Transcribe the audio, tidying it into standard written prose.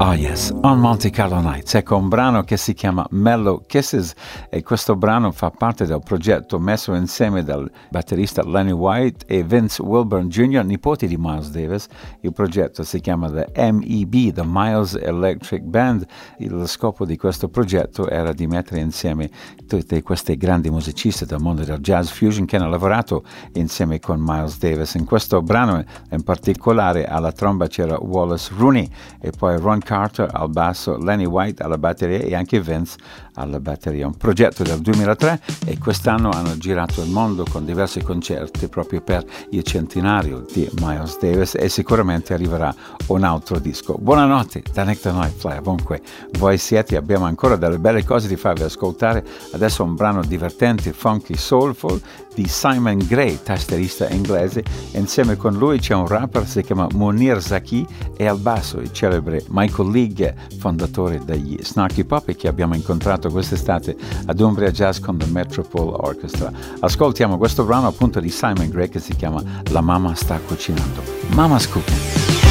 Oh yes, on Monte Carlo Nights. Ecco un brano che si chiama Mellow Kisses e questo brano fa parte del progetto messo insieme dal batterista Lenny White e Vince Wilburn Jr., nipoti di Miles Davis. Il progetto si chiama The MEB, The Miles Electric Band. Lo scopo di questo progetto era di mettere insieme tutte queste grandi musicisti del mondo del jazz fusion che hanno lavorato insieme con Miles Davis. In questo brano in particolare alla tromba c'era Wallace Rooney e poi Ron Carter al basso, Lenny White alla batteria e anche Vince alla batteria. Un progetto del 2003 e quest'anno hanno girato il mondo con diversi concerti proprio per il centenario di Miles Davis e sicuramente arriverà un altro disco. Buonanotte da Nick the Nightfly, ovunque voi siete, abbiamo ancora delle belle cose da farvi ascoltare. Adesso un brano divertente, funky, soulful di Simon Gray, tastierista inglese. Insieme con lui c'è un rapper, si chiama Munir Zaki, e al basso il celebre Michael League, fondatore degli Snarky Puppy, che abbiamo incontrato quest'estate ad Umbria Jazz con the Metropole Orchestra. Ascoltiamo questo brano appunto di Simon Gray che si chiama La mamma sta cucinando. Mama's Cooking.